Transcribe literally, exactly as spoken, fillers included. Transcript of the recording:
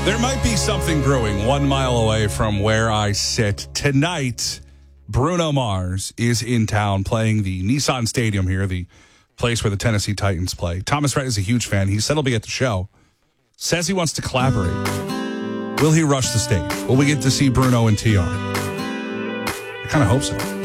There might be something brewing one mile away from where I sit. Tonight, Bruno Mars is in town playing the Nissan Stadium here, the place where the Tennessee Titans play. Thomas Rhett is a huge fan. He said he'll be at the show. Says he wants to collaborate. Will he rush the stage? Will we get to see Bruno and T R? I kind of hope so.